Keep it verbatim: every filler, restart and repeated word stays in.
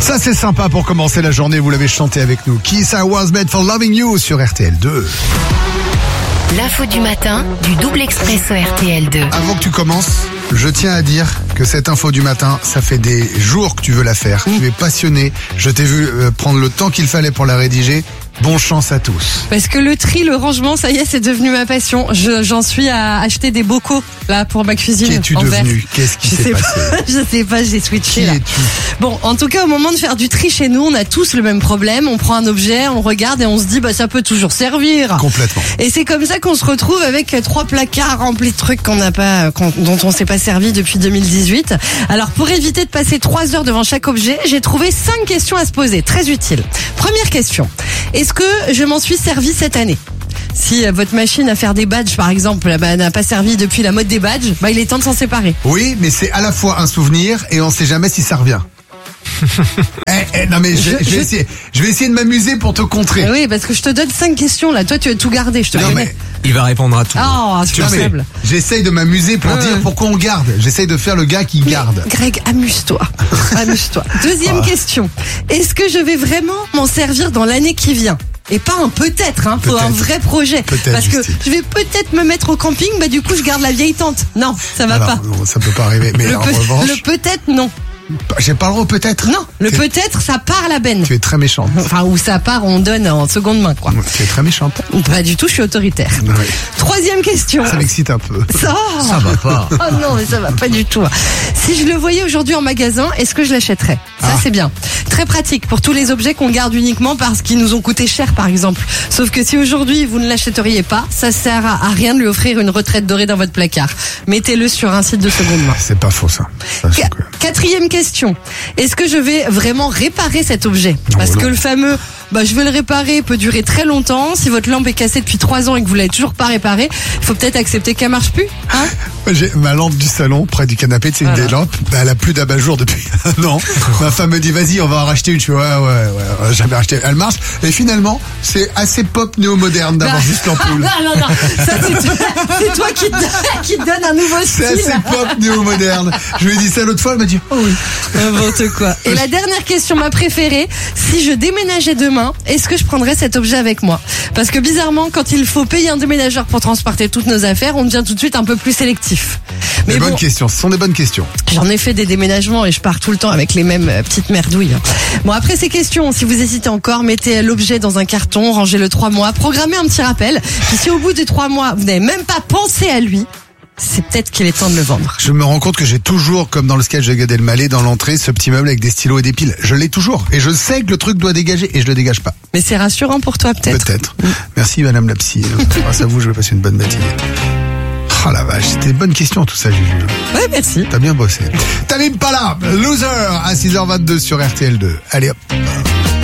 Ça c'est sympa pour commencer la journée, vous l'avez chanté avec nous. Kiss I Was Made for Loving You sur R T L deux. L'info du matin du double expresso R T L deux. Avant que tu commences, je tiens à dire que cette info du matin, ça fait des jours que tu veux la faire. Mmh. Tu es passionné, je t'ai vu euh, prendre le temps qu'il fallait pour la rédiger. Bonne chance à tous. Parce que le tri, le rangement, ça y est, c'est devenu ma passion. Je, j'en suis à acheter des bocaux là pour ma cuisine. Qu'es-tu en devenu verre. Qu'est-ce qui je s'est sais passé pas, Je sais pas, j'ai switché Qui là. es-tu Bon, en tout cas, au moment de faire du tri chez nous, on a tous le même problème. On prend un objet, on regarde et on se dit, bah ça peut toujours servir. Complètement. Et c'est comme ça qu'on se retrouve avec trois placards remplis de trucs qu'on n'a pas, qu'on, dont on s'est pas servi depuis deux mille dix-huit. Alors, pour éviter de passer trois heures devant chaque objet, j'ai trouvé cinq questions à se poser, très utiles. Première question. Est-ce que je m'en suis servi cette année ? Si votre machine à faire des badges, par exemple, bah, n'a pas servi depuis la mode des badges, bah, il est temps de s'en séparer. Oui, mais c'est à la fois un souvenir et on sait jamais si ça revient. eh, eh, non mais je, je, je, vais essayer, je vais essayer de m'amuser pour te contrer. Oui, parce que je te donne cinq questions là. Toi, tu veux tout garder, je te non, connais. Mais... Il va répondre à tout. Oh, insupportable. J'essaye de m'amuser pour ah, dire ouais. pourquoi on garde. J'essaye de faire le gars qui mais garde. Greg, amuse-toi. Amuse-toi. Deuxième ah. question. Est-ce que je vais vraiment m'en servir dans l'année qui vient ? Et pas un peut-être, hein, faut peut-être. Un vrai projet. Peut-être, parce que Justine. je vais peut-être me mettre au camping, bah du coup je garde la vieille tente. Non, ça va Alors, pas. Non, ça peut pas arriver. Mais le en pe- revanche, le peut-être non. J'ai pas le droit peut-être. Non, le T'es... peut-être ça part à la benne. Tu es très méchante. Enfin, où ça part, on donne en seconde main, quoi. Tu es très méchante. Pas du tout, je suis autoritaire. Oui. Troisième question. Ça m'excite un peu. Ça, ça va pas. Oh non, mais ça va pas du tout. Si je le voyais aujourd'hui en magasin, est-ce que je l'achèterais ? Ça, ah. c'est bien. Très pratique pour tous les objets qu'on garde uniquement parce qu'ils nous ont coûté cher, par exemple. Sauf que si aujourd'hui vous ne l'achèteriez pas, ça sert à rien de lui offrir une retraite dorée dans votre placard. Mettez-le sur un site de seconde main. C'est pas faux, ça. ça Qu- Quatrième question. Est-ce que je vais vraiment réparer cet objet ? Parce oh que le fameux bah, je vais le réparer peut durer très longtemps. Si votre lampe est cassée depuis trois ans et que vous l'avez toujours pas réparée, il faut peut-être accepter qu'elle marche plus, hein ? J'ai ma lampe du salon près du canapé, c'est une voilà. des lampes. Elle a plus d'abat-jour depuis un an. Ma femme me dit vas-y, on va en racheter une. Je suis ouais, ouais, ouais, ouais jamais racheté. Elle marche. Et finalement, c'est assez pop néo-moderne d'avoir bah, juste l'ampoule. Non, non, non. Ça, c'est, toi, c'est toi qui te, qui te donne un nouveau style. C'est assez pop néo-moderne. Je lui ai dit ça l'autre fois, elle m'a dit oh oui. N'importe quoi. Et la dernière question, ma préférée. Si je déménageais demain, est-ce que je prendrais cet objet avec moi ? Parce que bizarrement, quand il faut payer un déménageur pour transporter toutes nos affaires, on devient tout de suite un peu plus sélectif. Mais des bon, bonnes questions, ce sont des bonnes questions. J'en ai fait des déménagements et je pars tout le temps avec les mêmes euh, petites merdouilles. Bon, après ces questions, si vous hésitez encore, mettez l'objet dans un carton, rangez-le trois mois, programmez un petit rappel. Puis si au bout des trois mois, vous n'avez même pas pensé à lui, c'est peut-être qu'il est temps de le vendre. Je me rends compte que j'ai toujours, comme dans le sketch de Gad Elmaleh, dans l'entrée, ce petit meuble avec des stylos et des piles. Je l'ai toujours. Et je sais que le truc doit dégager et je le dégage pas. Mais c'est rassurant pour toi, peut-être. Peut-être. Mmh. Merci, madame la psy. Grâce à vous, je vais passer une bonne matinée. Oh la vache, c'était une bonne question tout ça, Juju. Ouais, merci. T'as bien bossé. Tame Impala, Loser, à six heures vingt-deux sur R T L deux. Allez hop.